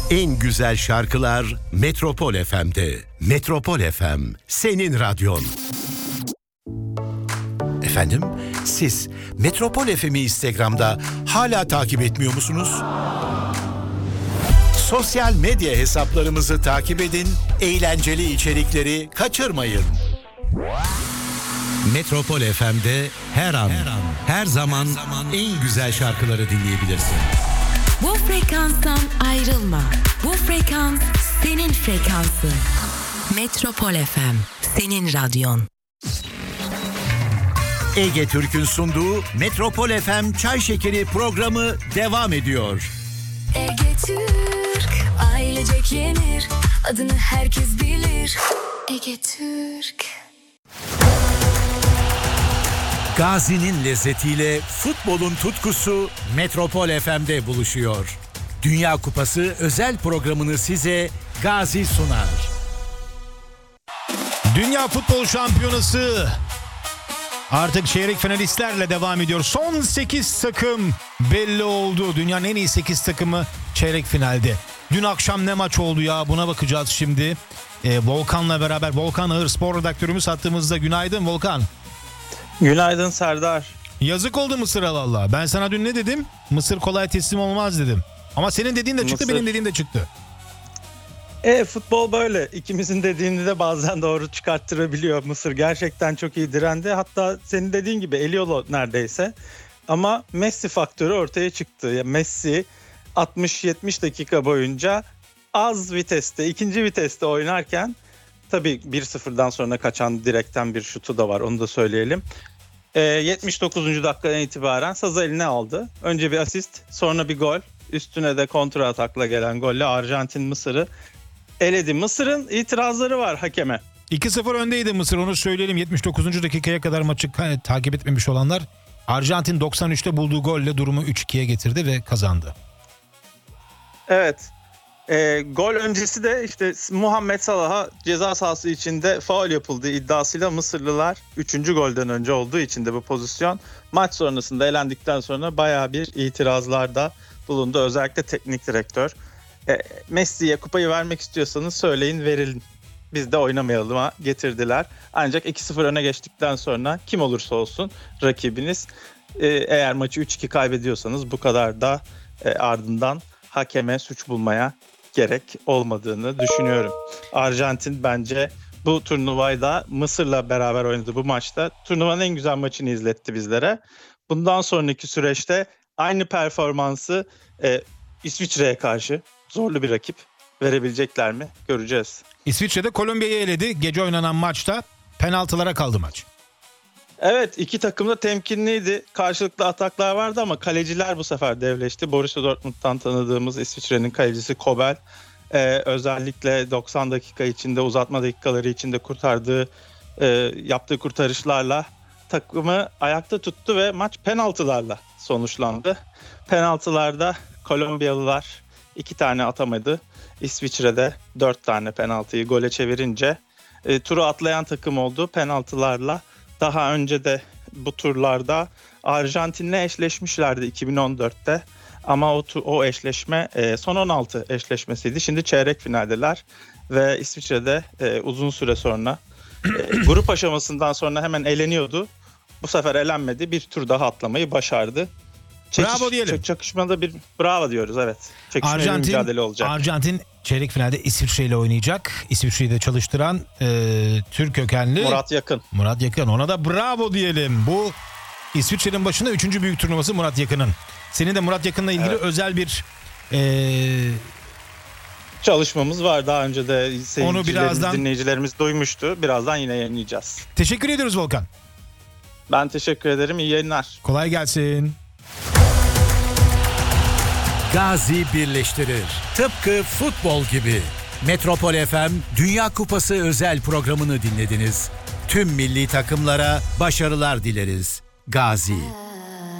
En güzel şarkılar Metropol FM'de. Metropol FM, senin radyon. Efendim, siz Metropol FM'i Instagram'da hala takip etmiyor musunuz? Sosyal medya hesaplarımızı takip edin, eğlenceli içerikleri kaçırmayın. Metropol FM'de her an, her zaman en güzel şarkıları dinleyebilirsin. Bu frekanstan ayrılma. Bu frekans senin frekansın. Metropol FM, senin radyon. Ege Türk'ün sunduğu Metropol FM Çay Şekeri programı devam ediyor. Ege Türk, ailecek yenir, adını herkes bilir. Ege Türk. Gazi'nin lezzetiyle futbolun tutkusu Metropol FM'de buluşuyor. Dünya Kupası özel programını size Gazi sunar. Dünya Futbol Şampiyonası artık çeyrek finalistlerle devam ediyor. Son 8 takım belli oldu. Dünyanın en iyi 8 takımı çeyrek finalde. Dün akşam ne maç oldu ya, buna bakacağız şimdi. Volkan'la beraber, Volkan Ağır spor redaktörümüz hattımızda. Günaydın Volkan. Günaydın Serdar. Yazık oldu Mısır'a valla. Ben sana dün ne dedim? Mısır kolay teslim olmaz dedim. Ama senin dediğin de çıktı, benim dediğim de çıktı. Futbol böyle. İkimizin dediğini de bazen doğru çıkarttırabiliyor. Mısır gerçekten çok iyi direndi. Hatta senin dediğin gibi eliyor neredeyse. Ama Messi faktörü ortaya çıktı. Yani Messi 60-70 dakika boyunca az viteste, ikinci viteste oynarken, tabii 1-0'dan sonra kaçan direkten bir şutu da var, onu da söyleyelim. 79. dakikadan itibaren sazı eline aldı. Önce bir asist, sonra bir gol. Üstüne de kontra atakla gelen golle Arjantin Mısır'ı eledi. Mısır'ın itirazları var hakeme. 2-0 öndeydi Mısır, onu söyleyelim. 79. dakikaya kadar maçı takip etmemiş olanlar, Arjantin 93'te bulduğu golle durumu 3-2'ye getirdi ve kazandı. Evet. Gol öncesi de işte Muhammed Salah'a ceza sahası içinde faul yapıldığı iddiasıyla Mısırlılar 3. golden önce olduğu için de bu pozisyon, maç sonrasında elendikten sonra bayağı bir itirazlarda bulundu. Özellikle teknik direktör. Messi'ye kupayı vermek istiyorsanız söyleyin, verin. Biz de oynamayalım getirdiler. Ancak 2-0 öne geçtikten sonra kim olursa olsun rakibiniz, eğer maçı 3-2 kaybediyorsanız bu kadar da ardından hakeme suç bulmaya gerek olmadığını düşünüyorum. Arjantin bence bu turnuvayı da Mısır'la beraber oynadı bu maçta. Turnuvanın en güzel maçını izletti bizlere. Bundan sonraki süreçte aynı performansı İsviçre'ye karşı, zorlu bir rakip, verebilecekler mi göreceğiz. İsviçre'de Kolombiya'yı eledi. Gece oynanan maçta penaltılara kaldı maç. Evet, iki takım da temkinliydi. Karşılıklı ataklar vardı ama kaleciler bu sefer devleşti. Borussia Dortmund'dan tanıdığımız İsviçre'nin kalecisi Kobel özellikle 90 dakika içinde, uzatma dakikaları içinde yaptığı kurtarışlarla takımı ayakta tuttu ve maç penaltılarla sonuçlandı. Penaltılarda Kolombiyalılar 2 tane atamadı. İsviçre'de 4 tane penaltıyı gole çevirince turu atlayan takım oldu penaltılarla. Daha önce de bu turlarda Arjantin'le eşleşmişlerdi 2014'te. Ama o eşleşme son 16 eşleşmesiydi. Şimdi çeyrek finaldeler ve İsviçre'de uzun süre sonra grup aşamasından sonra hemen eleniyordu. Bu sefer elenmedi. Bir tur daha atlamayı başardı. Bravo diyelim. Çakışmada bir bravo diyoruz, evet. Çekişmeli bir mücadele olacak. Arjantin çeyrek finalde İsviçre ile oynayacak. İsviçre'yi de çalıştıran Türk kökenli Murat Yakın. Ona da bravo diyelim. Bu İsviçre'nin başında 3. büyük turnuvası Murat Yakın'ın. Senin de Murat Yakın'la ilgili özel bir çalışmamız var. Daha önce de dinleyicilerimiz duymuştu. Birazdan yine yayınlayacağız. Teşekkür ediyoruz Volkan. Ben teşekkür ederim. İyi yayınlar. Kolay gelsin. Gazi birleştirir. Tıpkı futbol gibi. Metropol FM Dünya Kupası özel programını dinlediniz. Tüm milli takımlara başarılar dileriz. Gazi.